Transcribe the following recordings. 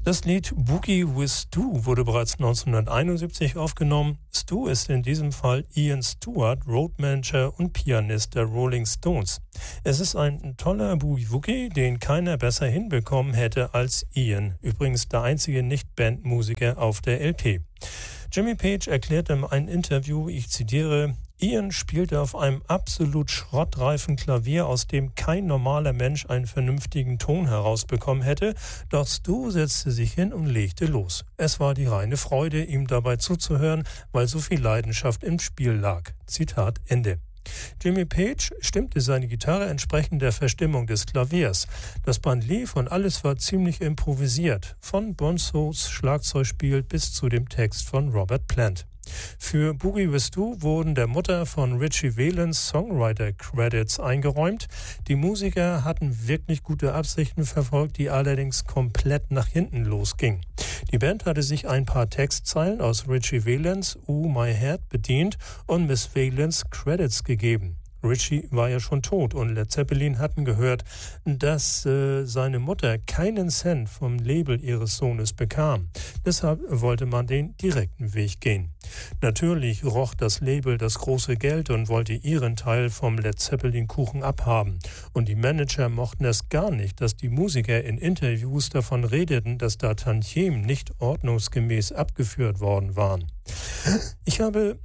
Das Lied Boogie with Stu wurde bereits 1971 aufgenommen. Stu ist in diesem Fall Ian Stewart, Roadmanager und Pianist der Rolling Stones. Es ist ein toller Boogie-Woogie, den keiner besser hinbekommen hätte als Ian. Übrigens der einzige Nicht-Bandmusiker auf der LP. Jimmy Page erklärte in einem Interview, ich zitiere, Ian spielte auf einem absolut schrottreifen Klavier, aus dem kein normaler Mensch einen vernünftigen Ton herausbekommen hätte, doch Stu setzte sich hin und legte los. Es war die reine Freude, ihm dabei zuzuhören, weil so viel Leidenschaft im Spiel lag. Zitat Ende. Jimmy Page stimmte seine Gitarre entsprechend der Verstimmung des Klaviers. Das Band lief und alles war ziemlich improvisiert, von Bonzos Schlagzeugspiel bis zu dem Text von Robert Plant. Für Boogie with Stu wurden der Mutter von Richie Valens Songwriter-Credits eingeräumt. Die Musiker hatten wirklich gute Absichten verfolgt, die allerdings komplett nach hinten losgingen. Die Band hatte sich ein paar Textzeilen aus Richie Valens Oh My Head bedient und Miss Valens Credits gegeben. Richie war ja schon tot und Led Zeppelin hatten gehört, dass seine Mutter keinen Cent vom Label ihres Sohnes bekam. Deshalb wollte man den direkten Weg gehen. Natürlich roch das Label das große Geld und wollte ihren Teil vom Led Zeppelin-Kuchen abhaben. Und die Manager mochten es gar nicht, dass die Musiker in Interviews davon redeten, dass da Tantiemen nicht ordnungsgemäß abgeführt worden waren. Ich habe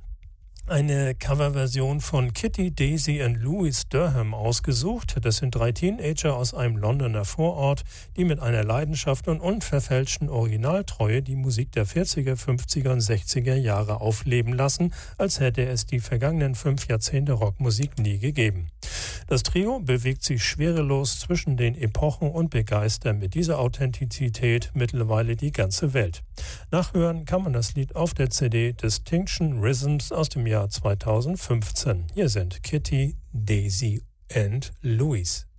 eine Coverversion von Kitty, Daisy und Louis Durham ausgesucht. Das sind 3 Teenager aus einem Londoner Vorort, die mit einer Leidenschaft und unverfälschten Originaltreue die Musik der 40er, 50er und 60er Jahre aufleben lassen, als hätte es die vergangenen 5 Jahrzehnte Rockmusik nie gegeben. Das Trio bewegt sich schwerelos zwischen den Epochen und begeistert mit dieser Authentizität mittlerweile die ganze Welt. Nachhören kann man das Lied auf der CD Distinction Rhythms aus dem Jahr 2015. Hier sind Kitty, Daisy und Louis.